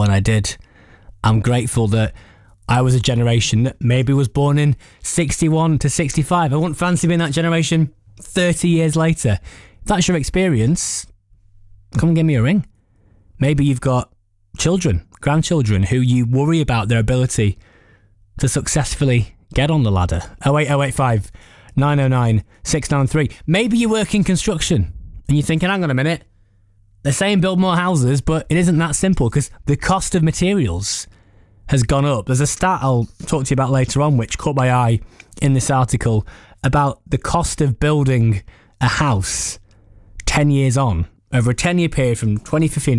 when I did. I'm grateful that I was a generation that maybe was born in 61 to 65. I wouldn't fancy being that generation 30 years later. If that's your experience, come and give me a ring. Maybe you've got children, grandchildren, who you worry about their ability to successfully get on the ladder. 08085 909 693. Maybe you work in construction and you're thinking, hang on a minute, they're saying build more houses, but it isn't that simple because the cost of materials has gone up. There's a stat I'll talk to you about later on, which caught my eye in this article, about the cost of building a house 10 years on, over a 10-year period from 2015